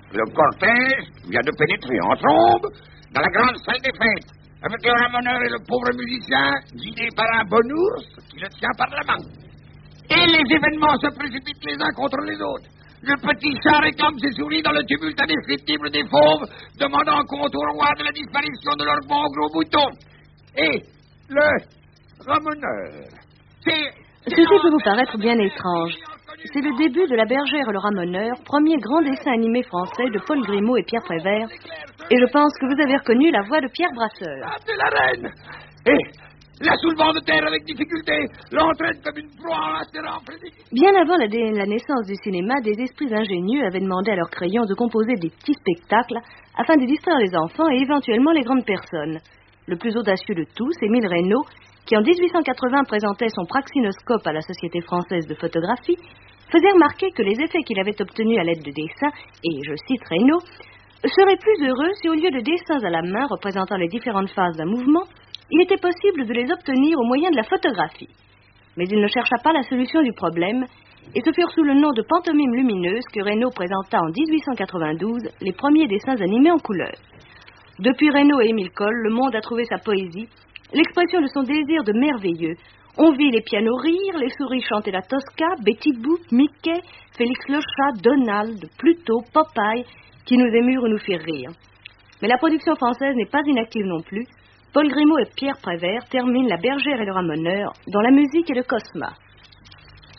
Le cortège vient de pénétrer en trombe dans la grande salle des fêtes, avec le ramoneur et le pauvre musicien, guidé par un bon ours qui le tient par la main. Et les événements se précipitent les uns contre les autres. Le petit chat réclame ses souris dans le tumulte indescriptible des fauves, demandant compte au roi de la disparition de leur bon gros bouton. Et le ramoneur, Ceci peut vous paraître bien étrange. C'est le début de La Bergère et le Ramoneur, premier grand dessin animé français de Paul Grimaud et Pierre Prévert. Et je pense que vous avez reconnu la voix de Pierre Brasseur. De la reine. Et la soulevant de terre avec difficulté, l'entraîne comme une proie en atterrant frénétique. Bien avant la naissance du cinéma, des esprits ingénieux avaient demandé à leurs crayons de composer des petits spectacles afin de distraire les enfants et éventuellement les grandes personnes. Le plus audacieux de tous, Émile Reynaud, qui en 1880 présentait son praxinoscope à la Société française de photographie, faisait remarquer que les effets qu'il avait obtenus à l'aide de dessins, et je cite Reynaud, seraient plus heureux si au lieu de dessins à la main représentant les différentes phases d'un mouvement, il était possible de les obtenir au moyen de la photographie. Mais il ne chercha pas la solution du problème, et ce furent sous le nom de pantomime lumineuse que Reynaud présenta en 1892 les premiers dessins animés en couleur. Depuis Reynaud et Émile Coll, le monde a trouvé sa poésie, l'expression de son désir de merveilleux. On vit les pianos rire, les souris chanter la Tosca, Betty Boop, Mickey, Félix le chat, Donald, Pluto, Popeye, qui nous émurent ou nous firent rire. Mais la production française n'est pas inactive non plus. Paul Grimaud et Pierre Prévert terminent La Bergère et le Ramoneur, dont la musique est le Cosma.